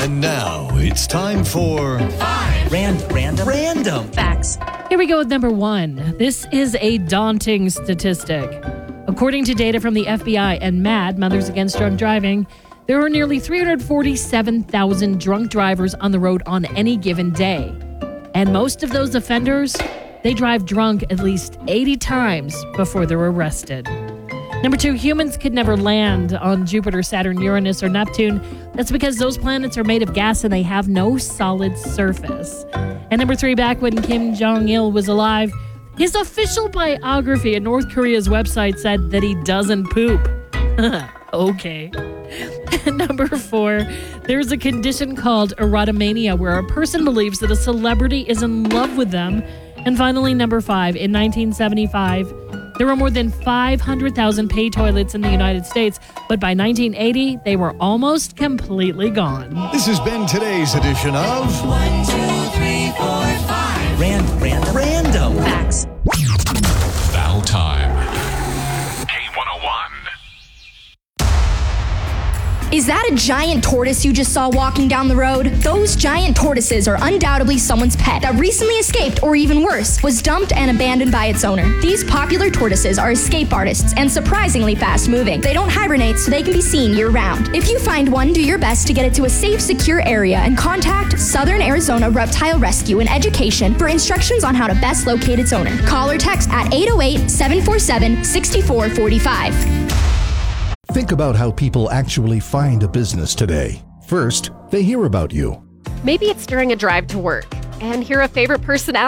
And now it's time for Random Facts. Here we go with number 1. This is a daunting statistic. According to data from the FBI and MADD, Mothers Against Drunk Driving, there are nearly 347,000 drunk drivers on the road on any given day. And most of those offenders, they drive drunk at least 80 times before they're arrested. Number 2, humans could never land on Jupiter, Saturn, Uranus, or Neptune. That's because those planets are made of gas and they have no solid surface. And number 3, back when Kim Jong-il was alive, his official biography at North Korea's website said that he doesn't poop. Okay. And number 4, there's a condition called erotomania where a person believes that a celebrity is in love with them. And finally, number 5, in 1975, there were more than 500,000 pay toilets in the United States, but by 1980, they were almost completely gone. This has been today's edition of 1, 2, 3, 4, 5. Random Facts. Battle time. K101. Is that a giant tortoise you just saw walking down the road? Those giant tortoises are undoubtedly someone's pet that recently escaped, or even worse, was dumped and abandoned by its owner. These popular tortoises are escape artists and surprisingly fast moving. They don't hibernate, so they can be seen year-round. If you find one, do your best to get it to a safe, secure area and contact Southern Arizona Reptile Rescue and Education for instructions on how to best locate its owner. Call or text at 808-747-6445. Think about how people actually find a business today. First, they hear about you. Maybe it's during a drive to work and hear a favorite personality